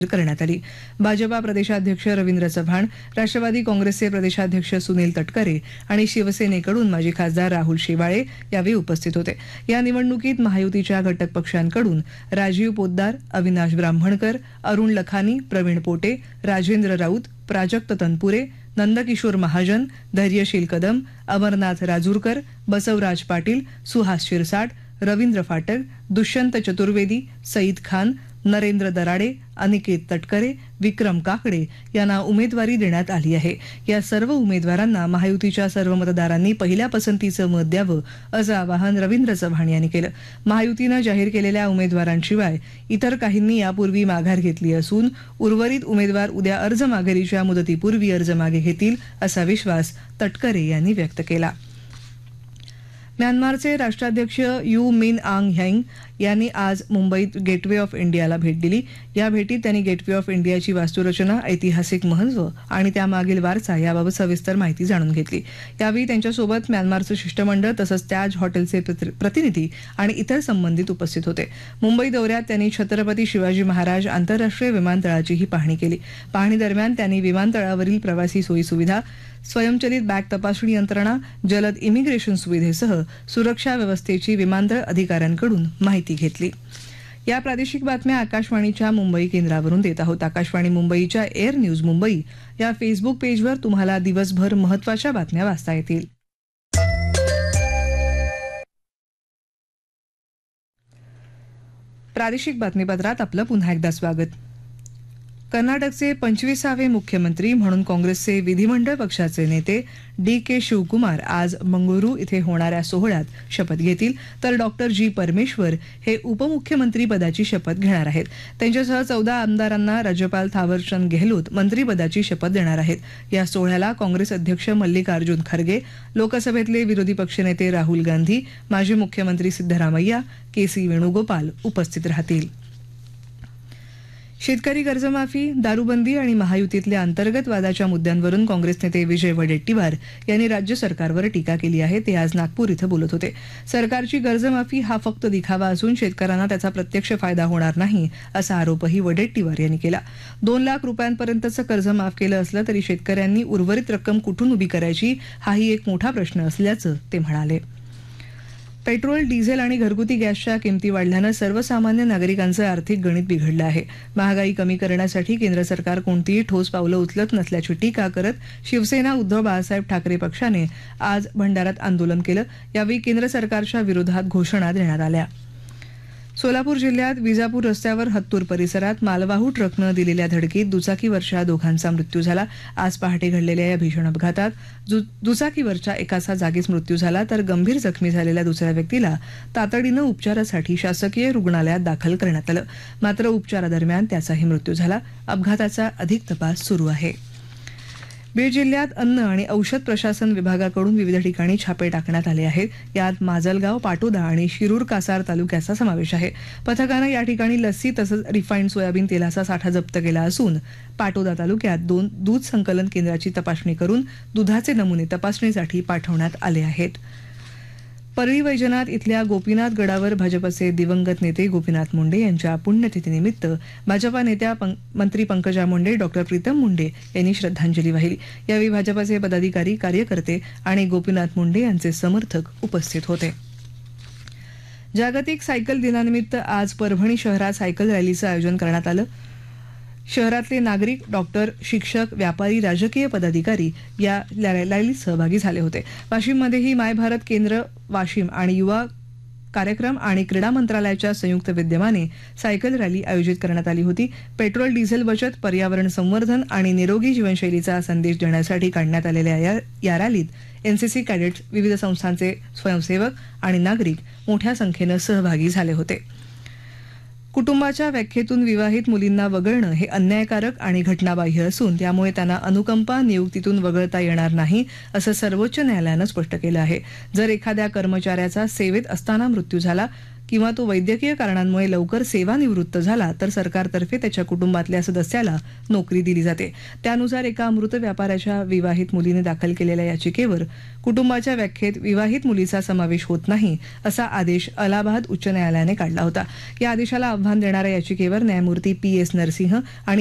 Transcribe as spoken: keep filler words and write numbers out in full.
करण्यात आली। भाजपा प्रदेशाध्यक्ष रवींद्र चव्हाण, राष्ट्रवादी काँग्रेसचे प्रदेशाध्यक्ष सुनील तटकरे आणि शिवसेनेकडून माजी खासदार राहुल शेवाळे यावेळी उपस्थित होते। या निवडणुकीत महायुतीच्या घटक पक्षांकडून राजीव पोद्दार, अविनाश ब्राह्मणकर, अरुण लखानी, प्रवीण पोटे, राजेंद्र राऊत, प्राजक्त तनपुरे, नंदकिशोर महाजन, धैर्यशील कदम, अमरनाथ राजूरकर, बसवराज पाटील, सुहास शिरसाट, रवींद्र फाटक, दुष्यंत चतुर्वेदी, सईद खान, नरेंद्र दराडे, अनिकेत तटकरे, विक्रम काकडे यांना उमेदवारी देण्यात आली आहे। या सर्व उमेदवारांना महायुतीच्या सर्व मतदारांनी पहिल्या पसंतीचं मत द्यावं असं आवाहन रवींद्र चव्हाण यांनी केलं। महायुतीनं जाहीर केलेल्या उमेदवारांशिवाय इतर काहींनी यापूर्वी माघार घेतली असून उर्वरित उमेदवार उद्या अर्ज माघारीच्या मुदतीपूर्वी अर्ज मागे घेतील असा विश्वास तटकरे यांनी व्यक्त केला। म्यानमारचे राष्ट्राध्यक्ष यू मिन आंग ह्यांग यांनी आज मुंबईत गेटवे ऑफ इंडियाला भेट दिली। या भेटीत त्यांनी गेटवे ऑफ इंडियाची वास्तुरचना, ऐतिहासिक महत्त्व आणि त्यामागील वारसा याबाबत सविस्तर माहिती जाणून घेतली। यावेळी त्यांच्यासोबत म्यानमारचं शिष्टमंडळ तसंच त्याज हॉटेलचे प्रतिनिधी आणि इतर संबंधित उपस्थित होते। मुंबई दौऱ्यात त्यांनी छत्रपती शिवाजी महाराज आंतरराष्ट्रीय विमानतळाचीही पाहणी केली। पाहणी दरम्यान त्यांनी विमानतळावरील प्रवासी सोयीसुविधा, स्वयंचलित बॅग तपासणी यंत्रणा, जलद इमिग्रेशन सुविधेसह सुरक्षा व्यवस्थेची विमानतळ अधिकाऱ्यांकडून माहिती घेतली। या प्रादेशिक बातम्या आकाशवाणीच्या मुंबई केंद्रावरून देत आहोत। आकाशवाणी मुंबईच्या एअर न्यूज मुंबई या फेसबुक पेजवर तुम्हाला दिवसभर महत्त्वाच्या बातम्या वाचता येतील। प्रादेशिक बातमीपत्रात आपलं पुन्हा एकदा स्वागत। कर्नाटकचे पंचवीसावे मुख्यमंत्री म्हणून काँग्रेसचे विधिमंडळ पक्षाचे नेते डी के शिवकुमार आज मंगळुरू इथे होणाऱ्या सोहळ्यात शपथ घेतील, तर डॉक्टर जी परमेश्वर हे उपमुख्यमंत्री पदाची शपथ घेणार आहेत। त्यांच्यासह चौदा आमदारांना राज्यपाल थावरचंद गेहलोत मंत्रिपदाची शपथ देणार आहेत। या सोहळ्याला काँग्रेस अध्यक्ष मल्लिकार्जुन खरगे, लोकसभेतले विरोधी पक्षनेते राहुल गांधी, माजी मुख्यमंत्री सिद्धरामय्या, के सी वेणुगोपाल उपस्थित राहतील। शेतकरी कर्जमाफी, दारूबंदी आणि महायुतीतल्या अंतर्गत वादाच्या मुद्द्यांवरून काँग्रेस नेते विजय वडेट्टीवार यांनी राज्य सरकारवर टीका केली आहे। ते आज नागपूर इथं बोलत होते। सरकारची कर्जमाफी हा फक्त दिखावा असून शेतकऱ्यांना त्याचा प्रत्यक्ष फायदा होणार नाही असा आरोपही वडेट्टीवार यांनी केला। दोन लाख रुपयांपर्यंतचं कर्ज माफ केलं असलं तरी शेतकऱ्यांनी उर्वरित रक्कम कुठून उभी करायची हाही एक मोठा प्रश्न असल्याचं ते म्हणाले। पेट्रोल, डिझेल आणि घरगुती गॅसच्या किमती वाढल्यानं सर्वसामान्य नागरिकांचं आर्थिक गणित बिघडलं आहे। महागाई कमी करण्यासाठी केंद्र सरकार कोणतीही ठोस पावलं उचलत नसल्याची टीका करत शिवसेना उद्धव बाळासाहेब ठाकरे पक्षाने आज भंडाऱ्यात आंदोलन केलं। यावेळी केंद्र सरकारच्या विरोधात घोषणा देण्यात आल्या। सोलापूर जिल्ह्यात विजापूर रस्त्यावर हत्तूर परिसरात मालवाहू ट्रकनं दिलेल्या धडकीत दुचाकीवरच्या दोघांचा मृत्यू झाला। आज पहाटे घडलेल्या या भीषण अपघातात दुचाकीवरच्या एकाचा जागीच मृत्यू झाला, तर गंभीर जखमी झालेल्या दुसऱ्या व्यक्तीला तातडीनं उपचारासाठी शासकीय रुग्णालयात दाखल करण्यात आलं, मात्र उपचारादरम्यान त्याचाही मृत्यू झाला। अपघाताचा अधिक तपास सुरू आहे। बीड जिल्ह्यात अन्न आणि औषध प्रशासन विभागाकडून विविध ठिकाणी छापे टाकण्यात आले आहेत। यात माजलगाव, पाटोदा आणि शिरूर कासार तालुक्याचा समावेश आहे। पथकानं या ठिकाणी लस्सी तसंच रिफाईंड सोयाबीन तेलाचा साठा जप्त केला असून पाटोदा तालुक्यात दोन दूध संकलन केंद्राची तपासणी करून दुधाचे नमुने तपासणीसाठी पाठवण्यात आले आहेत। परळी वैजनाथ इथल्या गोपीनाथ गडावर भाजपचे दिवंगत नेते गोपीनाथ मुंडे यांच्या पुण्यतिथीनिमित्त भाजपा नेत्या मंत्री पंकजा मुंडे, डॉक्टर प्रीतम मुंडे यांनी श्रद्धांजली वाहिली। यावेळी भाजपचे पदाधिकारी, कार्यकर्ते आणि गोपीनाथ मुंडे यांचे समर्थक उपस्थित होते। जागतिक सायकल दिनानिमित्त आज परभणी शहरात सायकल रॅलीचं आयोजन करण्यात आलं। शहरातले नागरिक, डॉक्टर, शिक्षक, व्यापारी, राजकीय पदाधिकारी या रॅलीत सहभागी झाले होते। वाशिममध्येही माय भारत केंद्र वाशिम आणि युवा कार्यक्रम आणि क्रीडा मंत्रालयाच्या संयुक्त विद्यमाने सायकल रॅली आयोजित करण्यात आली होती। पेट्रोल, डिझेल बचत, पर्यावरण संवर्धन आणि निरोगी जीवनशैलीचा संदेश देण्यासाठी काढण्यात आलेल्या या, या रॅलीत एनसीसी कॅडेट्स, विविध संस्थांचे स्वयंसेवक आणि नागरिक मोठ्या संख्येनं सहभागी झाले होते। कुटुंबाच्या व्याख्येतून विवाहित मुलींना वगळणं हे अन्यायकारक आणि घटनाबाह्य असून त्यामुळे त्यांना अनुकंपा नियुक्तीतून वगळता येणार नाही असं सर्वोच्च न्यायालयानं स्पष्ट केलं आहे। जर एखाद्या कर्मचाऱ्याचा सेवेत असताना मृत्यू झाला किंवा तो वैद्यकीय कारणांमुळे लवकर सेवानिवृत्त झाला तर सरकारतर्फे त्याच्या कुटुंबातल्या सदस्याला नोकरी दिली जाते. त्यानुसार एका मृत व्यापाऱ्याच्या विवाहित मुलीने दाखल केलेल्या याचिकेवर कुटुंबाच्या व्याख्येत विवाहित मुलीचा समावेश होत नाही असा आदेश अलाहाबाद उच्च न्यायालयाने काढला होता. या आदेशाला आव्हान देणाऱ्या याचिकेवर न्यायमूर्ती पी एस नरसिंह आणि